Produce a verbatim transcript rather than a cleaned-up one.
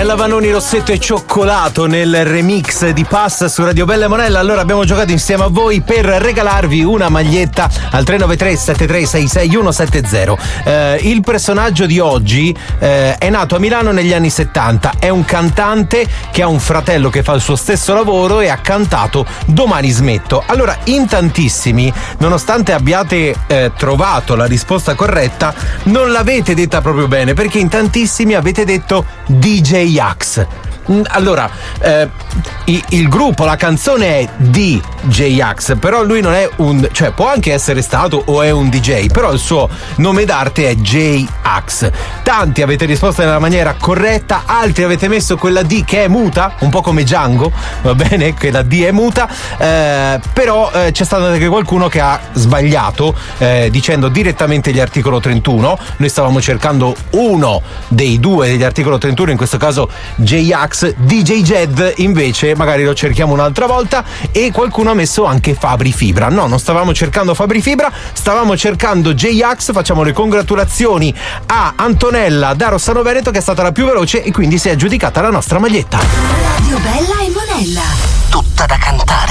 Ornella Vanoni, Rossetto e Cioccolato nel remix di Pass su Radio Bella e Monella. Allora abbiamo giocato insieme a voi per regalarvi una maglietta al tre nove tre sette tre sei sei uno sette zero. Eh, il personaggio di oggi eh, è nato a Milano negli anni settanta, è un cantante che ha un fratello che fa il suo stesso lavoro e ha cantato Domani smetto. Allora, in tantissimi, nonostante abbiate eh, trovato la risposta corretta, non l'avete detta proprio bene, perché in tantissimi avete detto D J Axe. Allora, eh, il, il gruppo, la canzone è D J Axe, però lui non è un, cioè può anche essere stato o è un D J, però il suo nome d'arte è J Axe. Tanti avete risposto nella maniera corretta, altri avete messo quella D che è muta, un po' come Django, va bene, quella D è muta, eh, però eh, c'è stato anche qualcuno che ha sbagliato eh, dicendo direttamente gli articolo trentuno. Noi stavamo cercando uno dei due degli articolo trentuno, in questo caso J Axe. D J Jed invece magari lo cerchiamo un'altra volta, e qualcuno ha messo anche Fabri Fibra. No, non stavamo cercando Fabri Fibra, stavamo cercando J Axe. Facciamo le congratulazioni a Antonella da Rossano Veneto, che è stata la più veloce e quindi si è aggiudicata la nostra maglietta. Radio Bella e Monella, tutta da cantare.